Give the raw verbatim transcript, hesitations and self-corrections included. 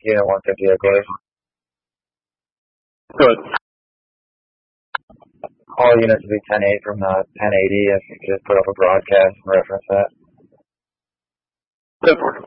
Unit one fifty-eight, please. Good. All units will be ten eight from uh, ten eighty. If you could just put up a broadcast and reference that. Good.